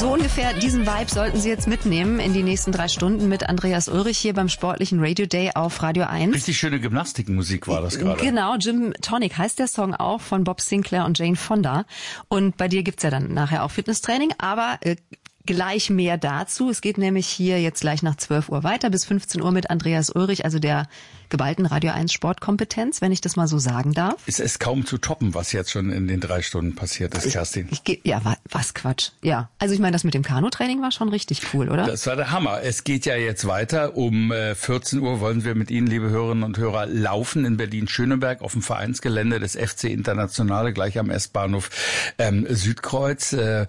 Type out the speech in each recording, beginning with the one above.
So ungefähr diesen Vibe sollten Sie jetzt mitnehmen in die nächsten 3 Stunden mit Andreas Ulrich hier beim sportlichen Radio Day auf Radio 1. Richtig schöne Gymnastikmusik war das gerade. Genau, Gym Tonic heißt der Song auch von Bob Sinclair und Jane Fonda. Und bei dir gibt's ja dann nachher auch Fitnesstraining, aber gleich mehr dazu. Es geht nämlich hier jetzt gleich nach 12 Uhr weiter bis 15 Uhr mit Andreas Ulrich, also der geballten Radio 1 Sportkompetenz, wenn ich das mal so sagen darf. Es ist kaum zu toppen, was jetzt schon in den 3 Stunden passiert ist, Kerstin. Was Quatsch. Ja, also ich meine, das mit dem Kanutraining war schon richtig cool, oder? Das war der Hammer. Es geht ja jetzt weiter. Um 14 Uhr wollen wir mit Ihnen, liebe Hörerinnen und Hörer, laufen in Berlin-Schöneberg auf dem Vereinsgelände des FC Internationale, gleich am S-Bahnhof Südkreuz. Da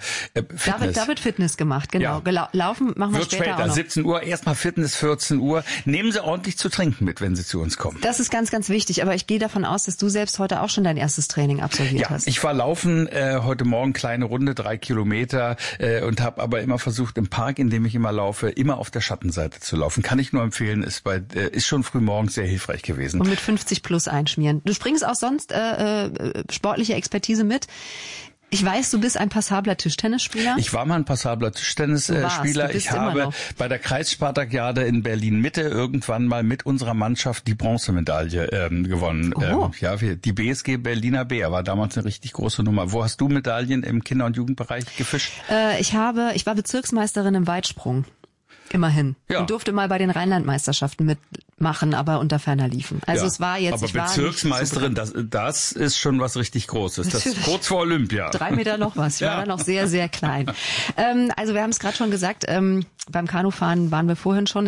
wird Fitness gemacht, genau. Ja. Laufen machen wir wird später auch noch. 17 Uhr, erstmal Fitness, 14 Uhr. Nehmen Sie ordentlich zu trinken mit, wenn Sie zu uns kommen. Das ist ganz, ganz wichtig. Aber ich gehe davon aus, dass du selbst heute auch schon dein erstes Training absolviert hast. Ja, ich war laufen heute Morgen, kleine Runde, 3 Kilometer und habe aber immer versucht, im Park, in dem ich immer laufe, immer auf der Schattenseite zu laufen. Kann ich nur empfehlen, ist schon früh morgens sehr hilfreich gewesen. Und mit 50 plus einschmieren. Du bringst auch sonst sportliche Expertise mit. Ich weiß, du bist ein passabler Tischtennisspieler. Ich war mal ein passabler Tischtennisspieler. Ich habe bei der Kreisspartakiade in Berlin-Mitte irgendwann mal mit unserer Mannschaft die Bronzemedaille gewonnen. Die BSG Berliner Bär war damals eine richtig große Nummer. Wo hast du Medaillen im Kinder- und Jugendbereich gefischt? Ich war Bezirksmeisterin im Weitsprung. Immerhin. Ja. Und durfte mal bei den Rheinlandmeisterschaften mitmachen, aber unter ferner Liefen. Also es war jetzt... Aber Bezirksmeisterin, das ist schon was richtig Großes. Das ist kurz vor Olympia. 3 Meter noch was. Ich war da noch sehr, sehr klein. Also wir haben es gerade schon gesagt, beim Kanufahren waren wir vorhin schon.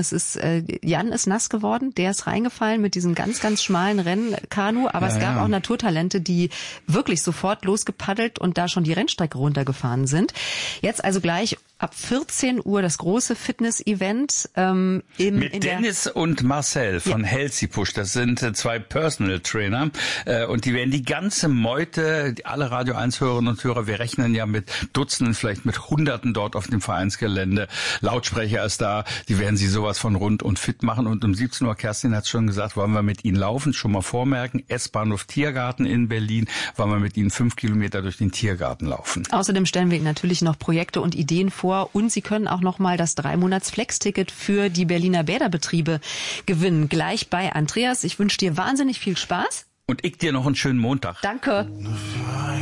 Jan ist nass geworden, der ist reingefallen mit diesem ganz, ganz schmalen Rennkanu. Aber es gab auch Naturtalente, die wirklich sofort losgepaddelt und da schon die Rennstrecke runtergefahren sind. Jetzt also gleich ab 14 Uhr das große Fitness-Event. Mit Dennis und Marcel von Healthy Push. Das sind 2 Personal Trainer. Und die werden die ganze Meute, alle Radio 1 Hörerinnen und Hörer, wir rechnen ja mit Dutzenden, vielleicht mit Hunderten dort auf dem Vereinsgelände. Lautsprecher ist da, die werden sie sowas von rund und fit machen. Und um 17 Uhr, Kerstin hat es schon gesagt, wollen wir mit ihnen laufen, schon mal vormerken. S-Bahnhof Tiergarten in Berlin, wollen wir mit ihnen 5 Kilometer durch den Tiergarten laufen. Außerdem stellen wir Ihnen natürlich noch Projekte und Ideen vor. Und Sie können auch noch mal das 3-Monats-Flex-Ticket für die Berliner Bäderbetriebe gewinnen. Gleich bei Andreas. Ich wünsche dir wahnsinnig viel Spaß. Und ich dir noch einen schönen Montag. Danke.